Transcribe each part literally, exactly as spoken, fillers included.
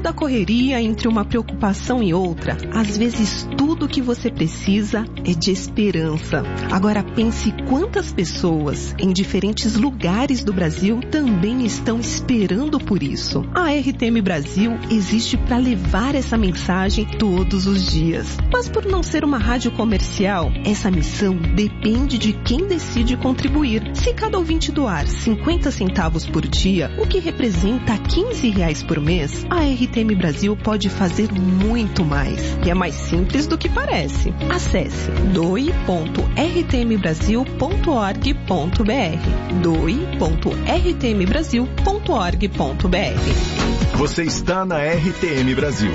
da correria entre uma preocupação e outra, às vezes tudo que você precisa é de esperança. Agora pense quantas pessoas em diferentes lugares do Brasil também estão esperando por isso. A R T M Brasil existe para levar essa mensagem todos os dias. Mas por não ser uma rádio comercial, essa missão depende de quem decide contribuir. Se cada ouvinte doar cinquenta centavos por dia, o que representa quinze reais por mês, a R T M Brasil pode fazer muito mais. E é mais simples do que parece. Acesse doe ponto r t m brasil ponto org ponto b r doe ponto r t m brasil ponto org ponto b r. Você está na R T M Brasil.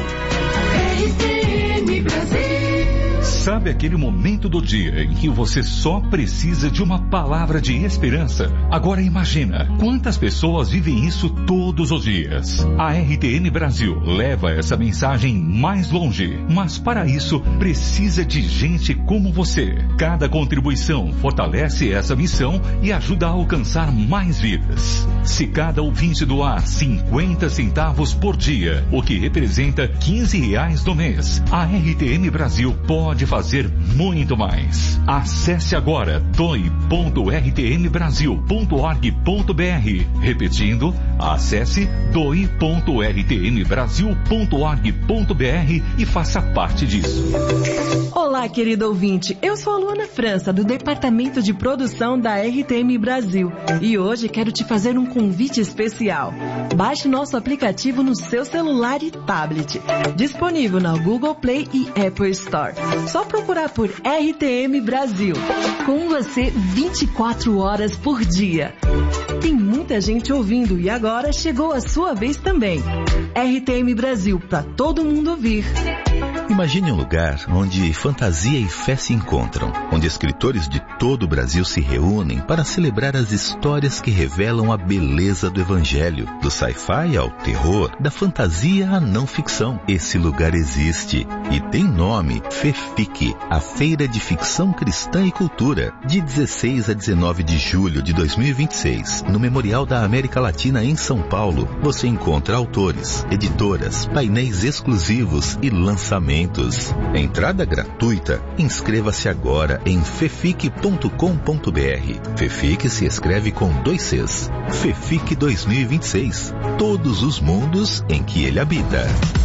R T M Brasil. Sabe aquele momento do dia em que você só precisa de uma palavra de esperança? Agora imagina quantas pessoas vivem isso todos os dias. A R T M Brasil leva essa mensagem mais longe, mas para isso precisa de gente como você. Cada contribuição fortalece essa missão e ajuda a alcançar mais vidas. Se cada ouvinte doar cinquenta centavos por dia, o que representa quinze reais no mês, a R T M Brasil pode fazer muito mais. Acesse agora doe ponto r t m brasil ponto org ponto b r. Repetindo, acesse doe ponto r t m brasil ponto org ponto b r e faça parte disso. Olá, querido ouvinte. Eu sou a Luana França, do Departamento de Produção da R T M Brasil. E hoje quero te fazer um convite especial. Baixe nosso aplicativo no seu celular e tablet. Disponível na Google Play e Apple Store. Só procurar por R T M Brasil. Com você vinte e quatro horas por dia. Tem muita gente ouvindo e agora chegou a sua vez também. R T M Brasil, para todo mundo ouvir. Imagine um lugar onde fantasia e fé se encontram, onde escritores de todo o Brasil se reúnem para celebrar as histórias que revelam a beleza do Evangelho, do sci-fi ao terror, da fantasia à não ficção. Esse lugar existe e tem nome: FEFIC, a Feira de Ficção Cristã e Cultura, de dezesseis a dezenove de julho de dois mil e vinte e seis, no Memorial da América Latina em São Paulo. Você encontra autores, editoras, painéis exclusivos e lançamentos. Entrada gratuita. Inscreva-se agora em fefic ponto com ponto b r. FEFIC se escreve com dois Cs. FEFIC dois mil e vinte e seis. Todos os mundos em que ele habita.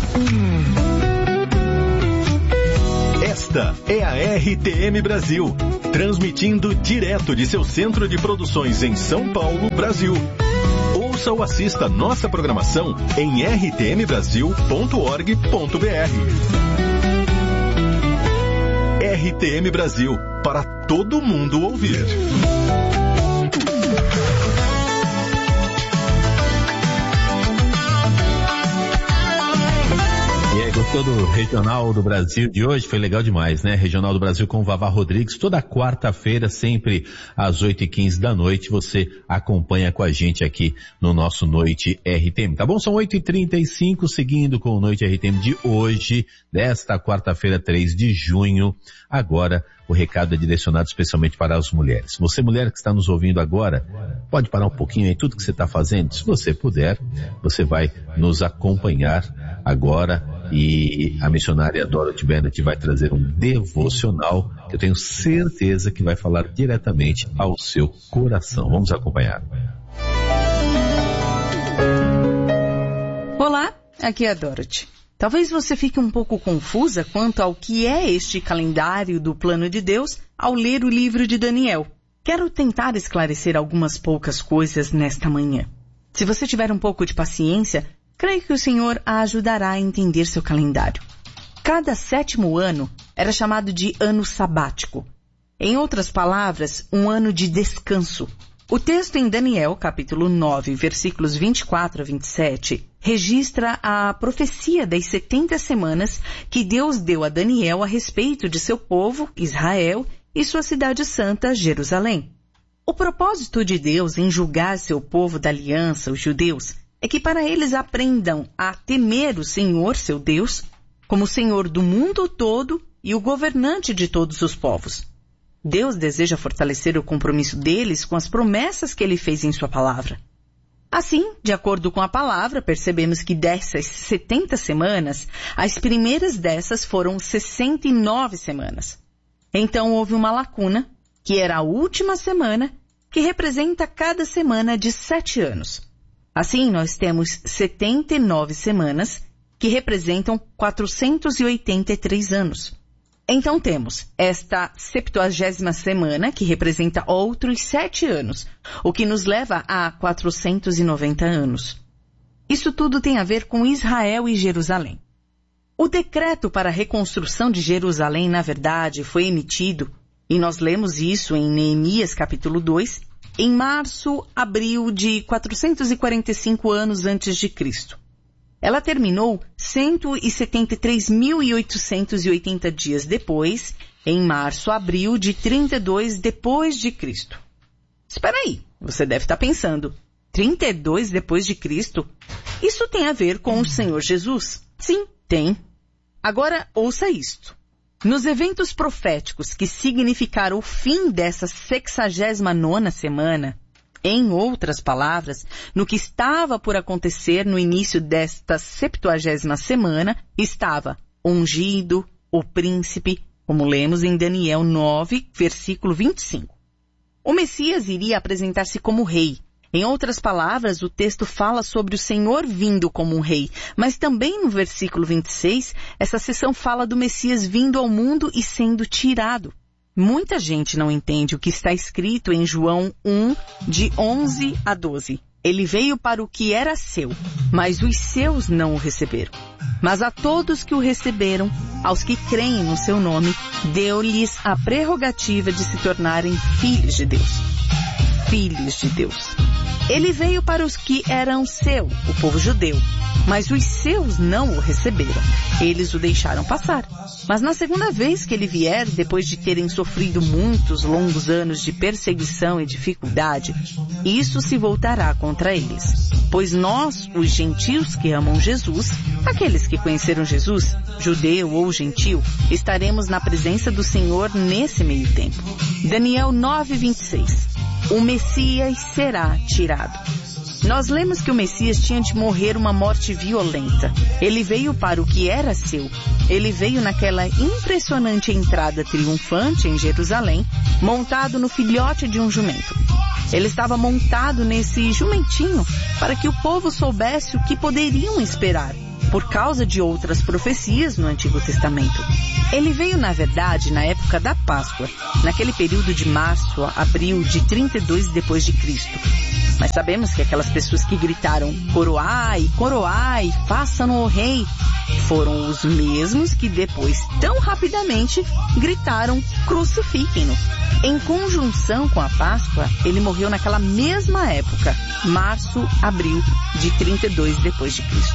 Esta é a R T M Brasil, transmitindo direto de seu centro de produções em São Paulo, Brasil. Ouça ou assista nossa programação em r t m brasil ponto org ponto b r. R T M Brasil, para todo mundo ouvir. E aí, gostou do Regional do Brasil de hoje? Foi legal demais, né? Regional do Brasil com o Vavá Rodrigues, toda quarta-feira, sempre às oito e quinze da noite, você acompanha com a gente aqui no nosso Noite R T M, tá bom? São oito e trinta e cinco, seguindo com o Noite R T M de hoje, desta quarta-feira, três de junho. Agora, o recado é direcionado especialmente para as mulheres. Você, mulher que está nos ouvindo agora, pode parar um pouquinho aí tudo que você está fazendo? Se você puder, você vai nos acompanhar agora e a missionária Dorothy Bennett vai trazer um devocional que eu tenho certeza que vai falar diretamente ao seu coração. Vamos acompanhar. Olá, aqui é a Dorothy. Talvez você fique um pouco confusa quanto ao que é este calendário do plano de Deus ao ler o livro de Daniel. Quero tentar esclarecer algumas poucas coisas nesta manhã. Se você tiver um pouco de paciência, creio que o Senhor a ajudará a entender seu calendário. Cada sétimo ano era chamado de ano sabático. Em outras palavras, um ano de descanso. O texto em Daniel, capítulo nove, versículos vinte e quatro a vinte e sete, registra a profecia das setenta semanas que Deus deu a Daniel a respeito de seu povo, Israel, e sua cidade santa, Jerusalém. O propósito de Deus em julgar seu povo da aliança, os judeus, é que para eles aprendam a temer o Senhor, seu Deus, como o Senhor do mundo todo e o governante de todos os povos. Deus deseja fortalecer o compromisso deles com as promessas que Ele fez em sua palavra. Assim, de acordo com a palavra, percebemos que dessas setenta semanas, as primeiras dessas foram sessenta e nove semanas. Então houve uma lacuna, que era a última semana, que representa cada semana de sete anos. Assim, nós temos setenta e nove semanas, que representam quatrocentos e oitenta e três anos. Então temos esta septuagésima semana, que representa outros sete anos, o que nos leva a quatrocentos e noventa anos. Isso tudo tem a ver com Israel e Jerusalém. O decreto para a reconstrução de Jerusalém, na verdade, foi emitido, e nós lemos isso em Neemias capítulo dois, em março, abril de quatrocentos e quarenta e cinco anos antes de Cristo. Ela terminou cento e setenta e três mil oitocentos e oitenta dias depois, em março, abril de trinta e dois depois de Cristo. Espera aí, você deve estar pensando, trinta e dois depois de Cristo? Isso tem a ver com o Senhor Jesus? Sim, tem. Agora, ouça isto. Nos eventos proféticos que significaram o fim dessa sexagésima nona semana, em outras palavras, no que estava por acontecer no início desta septuagésima semana, estava ungido, o príncipe, como lemos em Daniel nove, versículo vinte e cinco. O Messias iria apresentar-se como rei. Em outras palavras, o texto fala sobre o Senhor vindo como um rei, mas também no versículo vinte e seis, essa seção fala do Messias vindo ao mundo e sendo tirado. Muita gente não entende o que está escrito em João um, de onze a doze. Ele veio para o que era seu, mas os seus não o receberam. Mas a todos que o receberam, aos que creem no seu nome, deu-lhes a prerrogativa de se tornarem filhos de Deus. Filhos de Deus. Ele veio para os que eram seu, o povo judeu, mas os seus não o receberam. Eles o deixaram passar. Mas na segunda vez que ele vier, depois de terem sofrido muitos longos anos de perseguição e dificuldade, isso se voltará contra eles. Pois nós, os gentios que amam Jesus, aqueles que conheceram Jesus, judeu ou gentil, estaremos na presença do Senhor nesse meio tempo. Daniel nove, vinte e seis. O Messias será tirado. Nós lemos que o Messias tinha de morrer uma morte violenta. Ele veio para o que era seu. Ele veio naquela impressionante entrada triunfante em Jerusalém, montado no filhote de um jumento. Ele estava montado nesse jumentinho para que o povo soubesse o que poderiam esperar, por causa de outras profecias no Antigo Testamento. Ele veio, na verdade, na época da Páscoa, naquele período de março a abril de trinta e dois depois de Cristo. Mas sabemos que aquelas pessoas que gritaram coroai, coroai, façam-no o rei, foram os mesmos que depois, tão rapidamente, gritaram crucifiquem-no. Em conjunção com a Páscoa, ele morreu naquela mesma época, março, abril de trinta e dois depois de Cristo.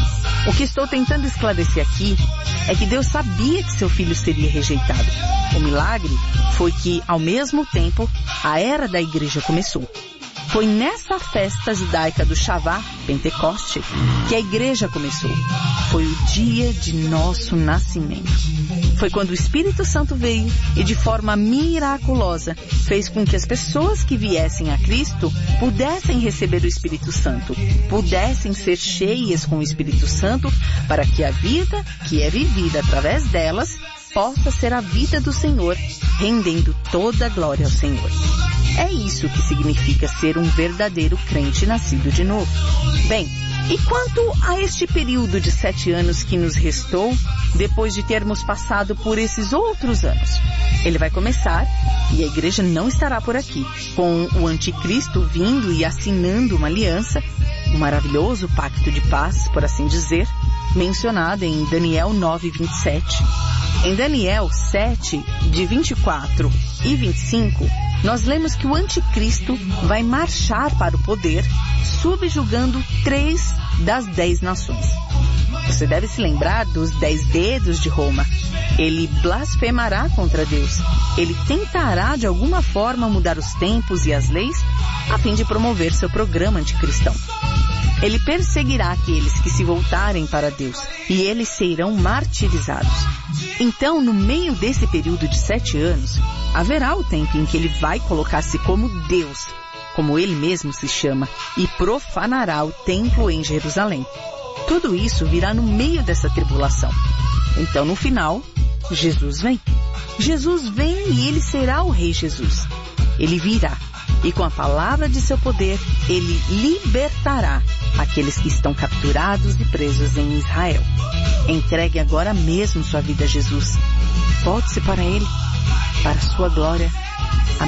O que estou tentando esclarecer aqui é que Deus sabia que seu filho seria rejeitado. O milagre foi que, ao mesmo tempo, a era da igreja começou. Foi nessa festa judaica do Shavá, Pentecoste, que a igreja começou. Foi o dia de nosso nascimento. Foi quando o Espírito Santo veio e, de forma miraculosa, fez com que as pessoas que viessem a Cristo pudessem receber o Espírito Santo, pudessem ser cheias com o Espírito Santo, para que a vida que é vivida através delas possa ser a vida do Senhor, rendendo toda a glória ao Senhor. É isso que significa ser um verdadeiro crente nascido de novo. Bem, e quanto a este período de sete anos que nos restou, depois de termos passado por esses outros anos? Ele vai começar, e a igreja não estará por aqui, com o anticristo vindo e assinando uma aliança, um maravilhoso pacto de paz, por assim dizer, mencionado em Daniel nove, vinte e sete. Em Daniel sete, de vinte e quatro e vinte e cinco, nós lemos que o anticristo vai marchar para o poder, subjugando três das dez nações. Você deve se lembrar dos dez dedos de Roma. Ele blasfemará contra Deus. Ele tentará de alguma forma mudar os tempos e as leis a fim de promover seu programa anticristão. Ele perseguirá aqueles que se voltarem para Deus e eles serão martirizados. Então, no meio desse período de sete anos, haverá o tempo em que ele vai colocar-se como Deus. como ele mesmo se chama, e profanará o templo em Jerusalém. Tudo isso virá no meio dessa tribulação. Então, no final, Jesus vem. Jesus vem e ele será o Rei Jesus. Ele virá e com a palavra de seu poder, ele libertará aqueles que estão capturados e presos em Israel. Entregue agora mesmo sua vida a Jesus. Volte-se para ele, para a sua glória.